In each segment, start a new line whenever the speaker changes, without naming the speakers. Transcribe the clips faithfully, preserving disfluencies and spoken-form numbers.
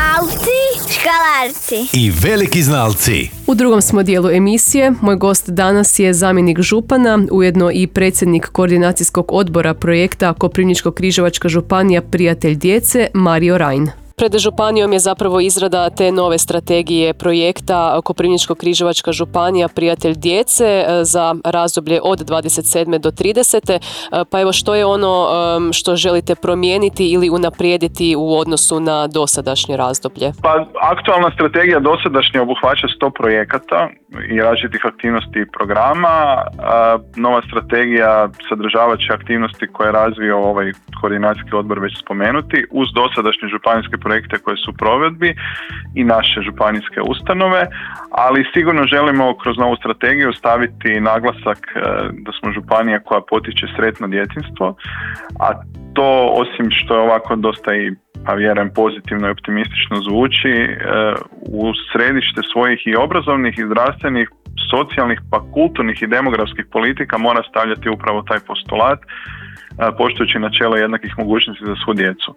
Malci, škalarci
i veliki znalci.
U drugom smo dijelu emisije. Moj gost danas je zamjenik župana, ujedno i predsjednik koordinacijskog odbora projekta Koprivničko-križevačka županija Prijatelj djece, Mario Rajn. Pred županijom je zapravo izrada te nove strategije projekta Koprivničko-križevačka županija Prijatelj djece za razdoblje od dvadeset sedme do tridesete. Pa evo, što je ono što želite promijeniti ili unaprijediti u odnosu na dosadašnje razdoblje?
Pa, aktualna strategija dosadašnja obuhvaća sto projekata i različitih aktivnosti i programa. Nova strategija sadržavat će aktivnosti koje je razvio ovaj koordinacijski odbor već spomenuti, uz dosadašnje županijske projekte koje su u provedbi i naše županijske ustanove, ali sigurno želimo kroz novu strategiju staviti naglasak da smo županija koja potiče sretno djetinjstvo, a to osim što je ovako dosta i a vjerujem pozitivno i optimistično zvuči, u središte svojih i obrazovnih i zdravstvenih, socijalnih pa kulturnih i demografskih politika mora stavljati upravo taj postulat, poštujući načelo jednakih mogućnosti za svu djecu.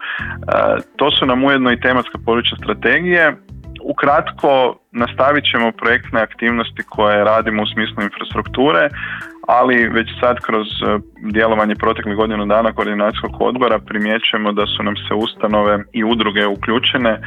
To su nam ujedno i tematska područja strategije. Ukratko, nastavit ćemo projektne aktivnosti koje radimo u smislu infrastrukture, ali već sad kroz djelovanje proteklih godinu dana koordinacijskog odbora primjećujemo da su nam se ustanove i udruge uključene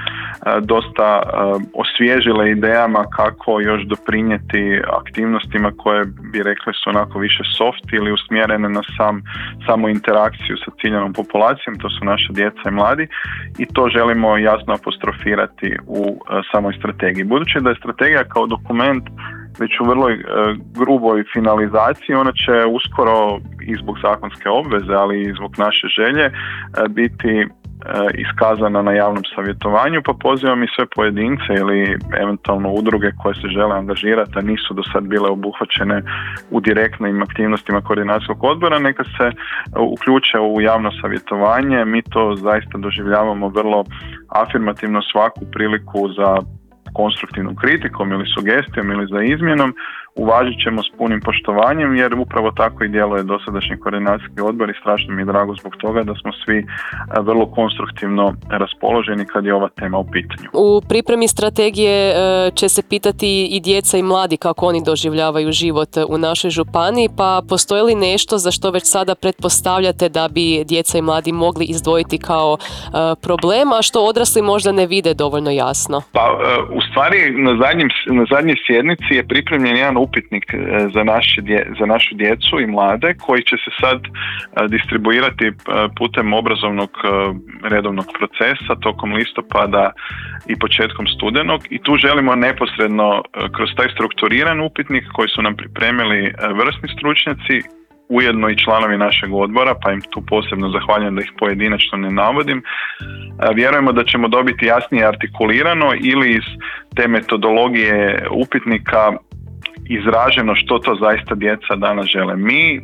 dosta osvježile idejama kako još doprinijeti aktivnostima koje bi rekli su onako više soft ili usmjerene na sam, samu interakciju sa ciljanom populacijom, to su naša djeca i mladi, i to želimo jasno apostrofirati u samoj strategiji. Budući da je strategija kao dokument već u vrlo e, gruboj finalizaciji, ona će uskoro i zbog zakonske obveze, ali i zbog naše želje e, biti e, iskazana na javnom savjetovanju, pa pozivam i sve pojedince ili eventualno udruge koje se žele angažirati, a nisu do sad bile obuhvaćene u direktnim aktivnostima koordinacijskog odbora, neka se e, uključe u javno savjetovanje. Mi to zaista doživljavamo vrlo afirmativno, svaku priliku za konstruktivnom kritikom ili sugestijom ili za izmjenom uvažit ćemo s punim poštovanjem, jer upravo tako i djeluje dosadašnji koordinacijski odbor i strašno mi je drago zbog toga da smo svi vrlo konstruktivno raspoloženi kad je ova tema u pitanju.
U pripremi strategije će se pitati i djeca i mladi kako oni doživljavaju život u našoj županiji, pa postoji li nešto za što već sada pretpostavljate da bi djeca i mladi mogli izdvojiti kao problem, a što odrasli možda ne vide dovoljno jasno?
Pa u stvari na, zadnjim, na zadnjoj sjednici je pripremljen jedan upitnik za, naše dje, za našu djecu i mlade koji će se sad distribuirati putem obrazovnog redovnog procesa tokom listopada i početkom studenog, i tu želimo neposredno kroz taj strukturiran upitnik koji su nam pripremili vrsni stručnjaci, ujedno i članovi našeg odbora, pa im tu posebno zahvaljujem da ih pojedinačno ne navodim. Vjerujemo da ćemo dobiti jasnije artikulirano ili iz te metodologije upitnika izraženo što to zaista djeca danas žele. Mi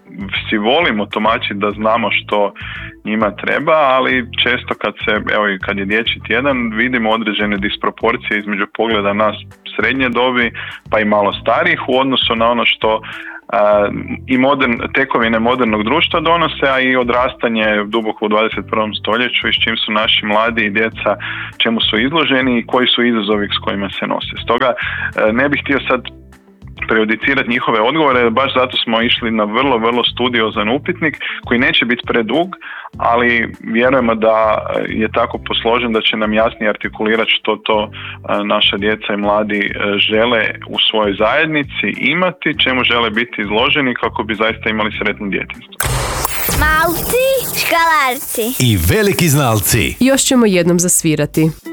si volimo tumačiti da znamo što njima treba, ali često kad se, evo i kad je dječji tjedan, vidimo određene disproporcije između pogleda nas srednje dobi pa i malo starijih u odnosu na ono što Uh, i modern, tekovine modernog društva donose, a i odrastanje duboko u dvadeset prvom stoljeću i s čim su naši mladi i djeca, čemu su izloženi i koji su izazovi s kojima se nose. Stoga uh, ne bih htio sad prejudicirati njihove odgovore, baš zato smo išli na vrlo, vrlo studiozan upitnik koji neće biti predug, ali vjerujemo da je tako posložen da će nam jasnije artikulirati što to naša djeca i mladi žele u svojoj zajednici imati, čemu žele biti izloženi kako bi zaista imali sretno djetinjstvo.
Malci, škalarci
i veliki znalci.
Još ćemo jednom zasvirati.